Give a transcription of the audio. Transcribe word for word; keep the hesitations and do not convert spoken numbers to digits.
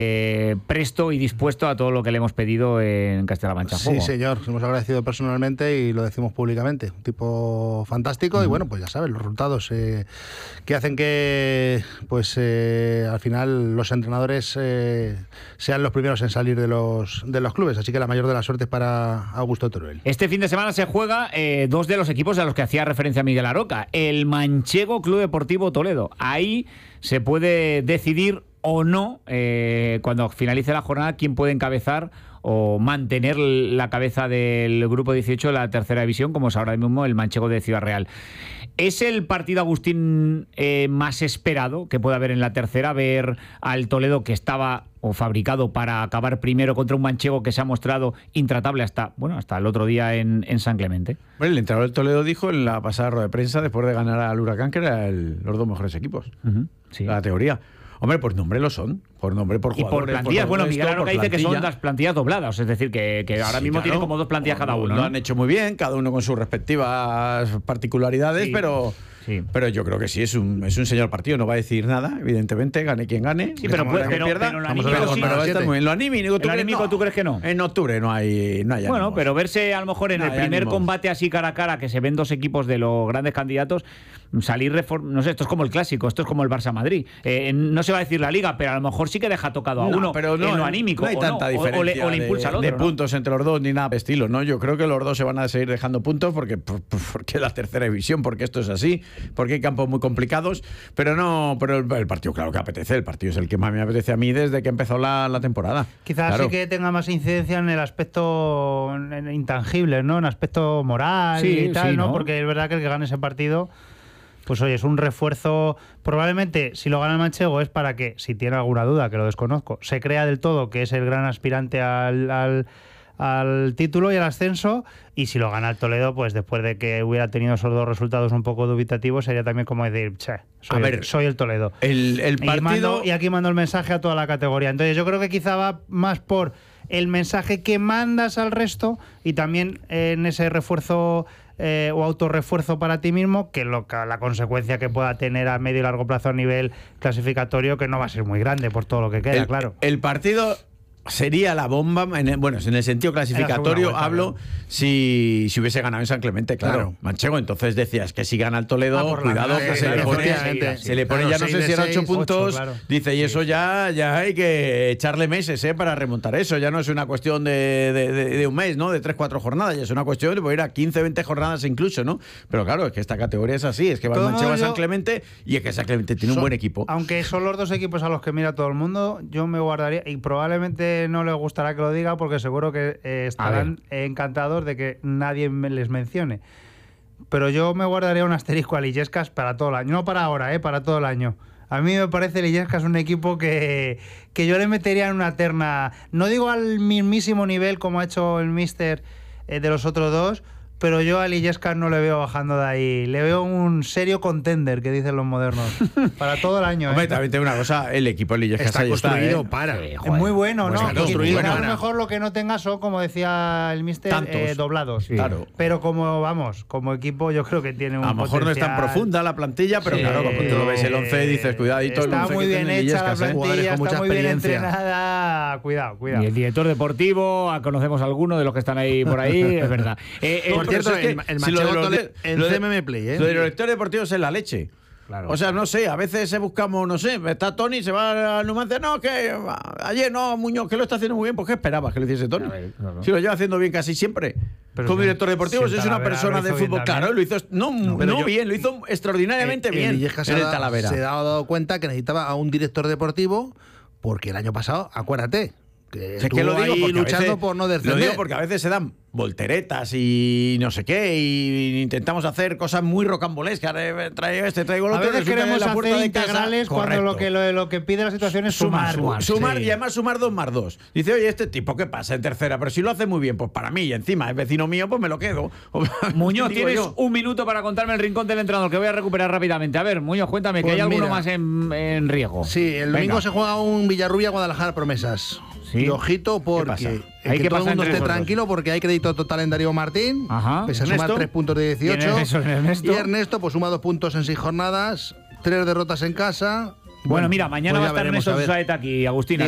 Eh, presto y dispuesto a todo lo que le hemos pedido en Castilla-La Mancha. Sí, señor, hemos agradecido personalmente y lo decimos públicamente. Un tipo fantástico uh-huh. y bueno, pues ya sabes, los resultados eh, que hacen que pues eh, al final los entrenadores eh, sean los primeros en salir de los, de los clubes, así que la mayor de las suertes para Augusto Teruel. Este fin de semana se juega eh, dos de los equipos a los que hacía referencia Miguel Aroca, el Manchego Club Deportivo Toledo. Ahí se puede decidir o no, eh, cuando finalice la jornada, quién puede encabezar o mantener la cabeza del grupo dieciocho de la tercera división, como es ahora mismo el Manchego de Ciudad Real. ¿Es el partido, Agustín, eh, más esperado que puede haber en la tercera? Ver al Toledo, que estaba o fabricado para acabar primero, contra un Manchego que se ha mostrado intratable hasta bueno hasta el otro día en, en San Clemente. Bueno, el entrenador del Toledo dijo en la pasada rueda de prensa, después de ganar al Huracán, que eran los dos mejores equipos. Uh-huh, sí. La teoría. Hombre, por nombre lo son, por nombre, por jugadores. Y por plantillas, por bueno, Miguel Aroca dice que son las plantillas dobladas, es decir, que, que ahora sí, mismo claro. tiene como dos plantillas cada uno. Lo ¿no? han hecho muy bien, cada uno con sus respectivas particularidades, sí, pero... Sí. Pero yo creo que sí, es un, es un señor partido, no va a decir nada, evidentemente, gane quien gane. Sí, pero, puede, pero, pierda. pero, Vamos a ver, sí, pero va a estar muy bien. Lo anímico, ¿tú, ¿El crees, anímico, no. ¿tú crees que no? En octubre no hay, no hay Bueno, ánimos. pero verse a lo mejor en no el primer ánimos. combate así cara a cara, que se ven dos equipos de los grandes candidatos, salir, reform... no sé, esto es como el clásico, esto es como el Barça-Madrid. Eh, no se va a decir la Liga, pero a lo mejor sí que deja tocado a no, uno pero no, en lo anímico. No hay o tanta no, diferencia o, o, le, o le impulsa de, al otro, de ¿no? puntos entre los dos ni nada de estilo, ¿no? Yo creo que los dos se van a seguir dejando puntos porque, porque la tercera división, porque esto es así, porque hay campos muy complicados. Pero no, pero el, el partido, claro que apetece. El partido es el que más me apetece a mí desde que empezó la, la temporada. Quizás claro. sí que tenga más incidencia en el aspecto en intangible, ¿no? En aspecto moral sí, y tal, sí, ¿no? ¿no? Porque es verdad que el que gane ese partido, pues oye, es un refuerzo. Probablemente, si lo gana el Manchego, es para que, si tiene alguna duda, que lo desconozco, se crea del todo que es el gran aspirante al, al al título y al ascenso, y si lo gana el Toledo, pues después de que hubiera tenido esos dos resultados un poco dubitativos, sería también como decir, che, soy, a ver, el, soy el Toledo. El, el partido... y, mando, y aquí mando el mensaje a toda la categoría. Entonces yo creo que quizá va más por el mensaje que mandas al resto y también en ese refuerzo eh, o autorrefuerzo para ti mismo, que lo, la consecuencia que pueda tener a medio y largo plazo a nivel clasificatorio, que no va a ser muy grande por todo lo que queda, el, claro. El partido... sería la bomba, en el, bueno, en el sentido clasificatorio vuelta, hablo, claro. si, si hubiese ganado en San Clemente, claro, claro. Manchego, entonces decías que si gana el Toledo, ah, cuidado, que se, claro, le pone, se le pone, claro, ya no sé si eran ocho puntos, ocho, claro. dice, y sí. eso ya, ya hay que echarle meses eh, para remontar eso, ya no es una cuestión de, de, de, de un mes, ¿no? De tres, cuatro jornadas, ya es una cuestión de ir a quince, veinte jornadas incluso, ¿no? Pero claro, es que esta categoría es así, es que va el Manchego a San Clemente y es que San Clemente tiene son, un buen equipo. Aunque son los dos equipos a los que mira todo el mundo, yo me guardaría, y probablemente no le gustará que lo diga porque seguro que eh, estarán encantados de que nadie me les mencione, pero yo me guardaría un asterisco a Illescas para todo el año, no para ahora, eh, para todo el año. A mí me parece Illescas un equipo que, que yo le metería en una terna, no digo al mismísimo nivel como ha hecho el míster eh, de los otros dos, pero yo a Illescas no le veo bajando de ahí. Le veo un serio contender, que dicen los modernos. Para todo el año. Hombre, ¿eh? también tengo una cosa, el equipo de Illescas está construido está, ¿eh? para. Sí, es muy bueno, pues ¿no? Está construido y, y para. a lo mejor lo que no tenga son, como decía el míster, eh, doblados. Sí. Claro. Pero como, vamos, como equipo yo creo que tiene un A lo mejor potencial... no es tan profunda la plantilla, pero sí, claro, cuando tú lo ves el once dices, cuidadito. Está el muy bien hecha Illescas, la plantilla, ¿eh? está muy bien entrenada. Cuidado, cuidado. Y el director deportivo, conocemos a alguno de los que están ahí por ahí, es verdad. Eh, Por cierto, el, el Manchego en C M M Play, ¿eh? Lo de los directores deportivos es la leche. Claro. O sea, no sé, a veces buscamos, no sé, está Tony, se va a Numancia, no, que ayer no, Muñoz, que lo está haciendo muy bien, pues ¿qué esperabas que lo hiciese Tony? Ver, claro. Si lo lleva haciendo bien casi siempre. Pero como director deportivo, es una persona de fútbol, claro, lo hizo, no, no, no yo, bien, lo hizo extraordinariamente eh, bien en el Talavera. Se ha dado cuenta que necesitaba a un director deportivo porque el año pasado, acuérdate, que es que lo digo ahí luchando veces, por no descender. Lo digo porque a veces se dan volteretas y no sé qué, y intentamos hacer cosas muy rocambolescas, traigo este, traigo el otro. A veces queremos la hacer de integrales casa, cuando lo que, lo, lo que pide la situación es sumar. Sumar, sumar, sumar sí. Y además sumar dos más dos. Dice, oye, este tipo, ¿qué pasa en tercera? Pero si lo hace muy bien, pues para mí, y encima es vecino mío, pues me lo quedo. Muñoz, tienes yo? un minuto para contarme el rincón del entrenador, que voy a recuperar rápidamente. A ver, Muñoz, cuéntame, pues que hay mira, alguno más en, en riesgo. Sí, el domingo Venga. se juega un Villarrubia-Guadalajara Promesas. Sí. Y ojito porque hay que, que todo el mundo esté tranquilo porque hay crédito total en Darío Martín. Ajá. Pese a sumar tres puntos de dieciocho. ¿Y Ernesto? Y Ernesto pues suma dos puntos en seis jornadas, tres derrotas en casa. Bueno, bueno mira, mañana pues va a estar Ernesto Susaeta aquí, Agustín.